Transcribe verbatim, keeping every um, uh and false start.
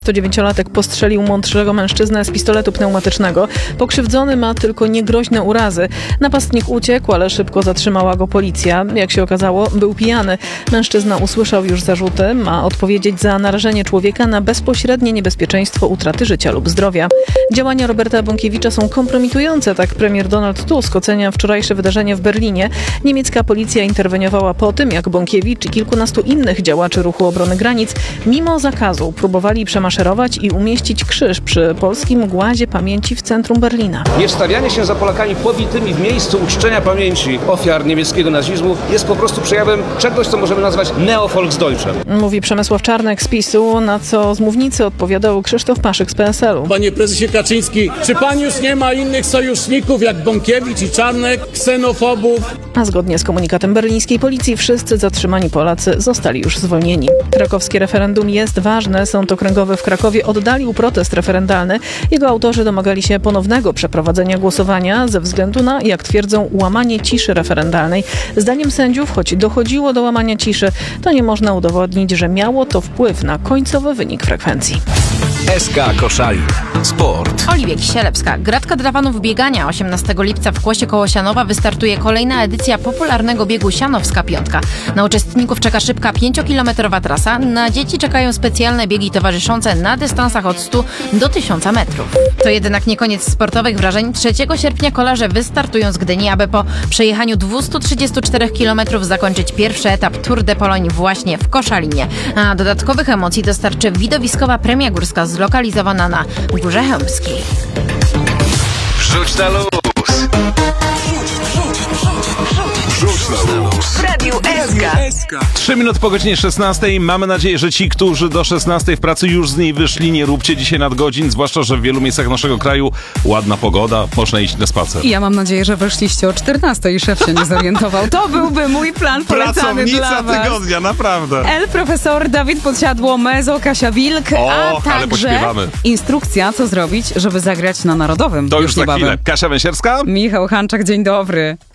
dziewięciolatek postrzelił młodszego mężczyznę z pistoletu pneumatycznego. Pokrzywdzony ma tylko niegroźne urazy. Napastnik uciekł, ale szybko zatrzymała go policja. Jak się okazało, był pijany. Mężczyzna usłyszał już zarzuty. Ma odpowiedzieć za narażenie człowieka na bezpośrednie niebezpieczeństwo utraty życia lub zdrowia. Działania Roberta Bąkiewicza są kompromitujące, tak premier Donald Tusk ocenia wczorajsze wydarzenie w Berlinie. Niemiecka policja interweniowała po tym, jak Bąkiewicz i kilkunastu innych działaczy ruchu obrony granic mimo zakazu próbowali przemaszerować i umieścić krzyż przy polskim głazie pamięci w centrum Berlina. Niewstawianie się za Polakami pobitymi w miejscu uczczenia pamięci ofiar niemieckiego nazizmu jest po prostu przejawem czegoś, co możemy nazwać neo-Volksdeutschem. Mówi Przemysław Czarnek z PiSu, na co z mównicy odpowiadał Krzysztof Paszyk z P S L-u. Panie prezesie Kaczyński, czy pan już nie ma innych sojuszników jak Bąkiewicz i Czarnek, ksenofobów? A zgodnie z komunikatem berlińskiej policji wszyscy zatrzymani Polacy zostali już zwolnieni. Krakowskie referendum jest ważne. Sąd okręgowy w Krakowie oddalił protest referendalny. Jego autorzy domagali się ponownego przeprowadzenia głosowania ze względu na, jak twierdzą, łamanie ciszy referendalnej. Zdaniem sędziów, choć dochodziło do łamania ciszy, to nie można udowodnić, że miało to wpływ na końcowy wynik frekwencji. S K Koszalin. Sport. Oliwia Kisielewska. Gratka dla fanów biegania. osiemnastego lipca w Kłosie koło Sianowa wystartuje kolejna edycja popularnego biegu Sianowska Piątka. Na uczestników czeka szybka pięciokilometrowa trasa. Na dzieci czekają specjalne biegi towarzyszące na dystansach od stu do tysiąca metrów. To jednak nie koniec sportowych wrażeń. trzeciego sierpnia kolarze wystartują z Gdyni, aby po przejechaniu dwieście trzydzieści cztery kilometrów zakończyć pierwszy etap Tour de Pologne właśnie w Koszalinie. A dodatkowych emocji dostarczy widowiskowa premia górska zlokalizowana na Górze Chełmskiej. Wrzuć na luz. Wrzuć na luz. W Radiu S K. Trzy minut po godzinie szesnastej. Mamy nadzieję, że ci, którzy do szesnastej w pracy już z niej wyszli, nie róbcie dzisiaj nadgodzin, zwłaszcza, że w wielu miejscach naszego kraju ładna pogoda, można iść na spacer. I ja mam nadzieję, że wyszliście o czternastej i szef się nie zorientował. To byłby mój plan polecany Pracownica dla was. tygodnia, naprawdę. El profesor, Dawid Podsiadło, Mezo, Kasia Wilk, O, a ale także pośpiewamy. instrukcja, co zrobić, żeby zagrać na Narodowym. To już za niebawem. chwilę. Kasia Węsierska. Michał Hanczak, dzień dobry.